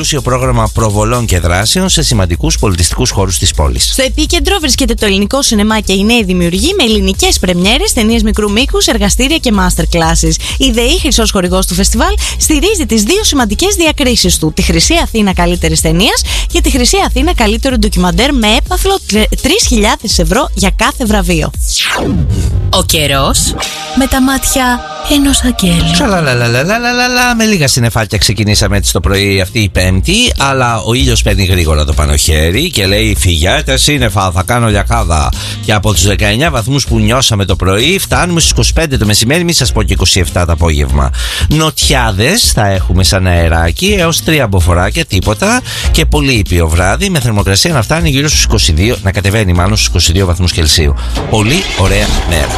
πλούσιο πρόγραμμα προβολών και δράσεων σε σημαντικούς πολιτιστικούς χώρους της πόλης. Στο επίκεντρο βρίσκεται το ελληνικό σινεμά και οι νέοι δημιουργοί με ελληνικές πρεμιέρες, ταινίες μικρού μήκους, εργαστήρια και master classes. Η ΔΕΗ, χρυσός χορηγός του φεστιβάλ, στηρίζει τις δύο σημαντικές διακρίσεις του: τη Χρυσή Αθήνα καλύτερης ταινίας και τη Χρυσή Αθήνα καλύτερο ντοκιμαντέρ με έπαθλο 3.000 ευρώ για κάθε βραβείο. Ο καιρός με τα μάτια ενός αγγέλου. Σαλαλαλαλαλαλαλα, με λίγα συννεφάκια ξεκινήσαμε έτσι το πρωί αυτή η Πέμπτη, αλλά ο ήλιος παίρνει γρήγορα το πάνω χέρι και λέει: φυγιάτε σύννεφα, θα κάνω λιακάδα. Και από τους 19 βαθμούς που νιώσαμε το πρωί, φτάνουμε στους 25 το μεσημέρι, μη σας πω και 27 το απόγευμα. Νοτιάδες θα έχουμε σαν αεράκι, έως 3 μποφοράκια, τίποτα. Και πολύ ήπιο βράδυ, με θερμοκρασία να φτάνει γύρω στους 22, να κατεβαίνει μάλλον στους 22 βαθμούς Κελσίου. Πολύ ωραία μέρα.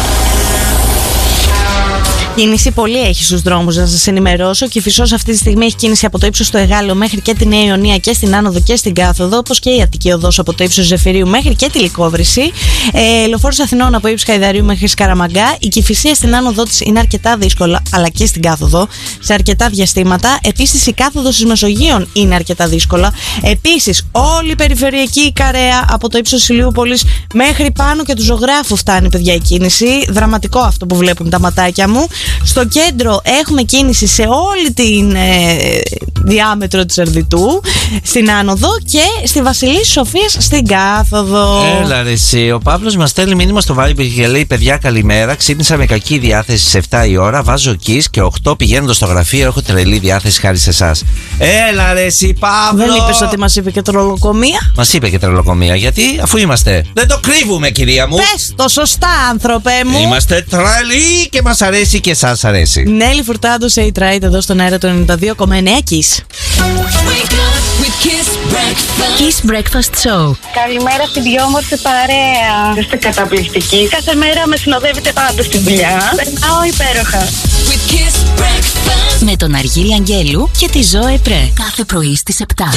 Κίνηση πολύ έχει στους δρόμους, να σας ενημερώσω. Και η Φυσός αυτή τη στιγμή έχει κίνηση από το ύψος του Εγάλεου μέχρι και τη Νέα Ιωνία και στην Άνοδο και στην Κάθοδο, όπως και η Αττική Οδός από το ύψος Ζεφυρίου μέχρι και τη Λυκόβρηση. Λεωφόρος Αθηνών από ύψος Χαϊδαρίου μέχρι Σκαραμαγκά. Η Κηφισία στην Άνοδό της είναι αρκετά δύσκολα, αλλά και στην Κάθοδο σε αρκετά διαστήματα. Επίσης η Κάθοδος της Μεσογείων είναι αρκετά δύσκολα. Επίσης όλη η περιφερειακή η Καρέα από το ύψος Ηλιούπολης μέχρι πάνω και του Ζωγράφου φτάνει, παιδιά, η κίνηση. Δραματικό αυτό που βλέπουν τα ματάκια μου. Στο κέντρο έχουμε κίνηση σε όλη την διάμετρο της Ερδιτού, στην Άνοδο και στη Βασιλής Σοφίας στην Κάθοδο. Έλα ρε εσύ, ο Παύλος μας στέλνει μήνυμα στο Viber και λέει: παιδιά, καλημέρα. Ξύπνησα με κακή διάθεση στις 7 η ώρα. Βάζω κις και 8 πηγαίνοντας στο γραφείο. Έχω τρελή διάθεση χάρη σε εσάς. Έλα ρε εσύ, Παύλο. Δεν είπες ότι μας είπε και τρολοκομεία? Μας είπε και τρελοκομεία, γιατί αφού είμαστε. Δεν το κρύβουμε, κυρία μου. Πες το σωστά, άνθρωπε μου. Είμαστε τρελοί και μας αρέσει και εσάς αρέσει. Νέλη Φουρτάντο, Say Right, εδώ στον αέρα του 92,9 Kiss. Kiss Breakfast Show. Καλημέρα στην πιο όμορφη παρέα. Είστε καταπληκτικοί. Κάθε μέρα με συνοδεύετε πάντα στη δουλειά. Περνάω υπέροχα. Με τον Αργύρι Αγγέλου και τη Ζωέ Πρέ. Κάθε πρωί στις 7.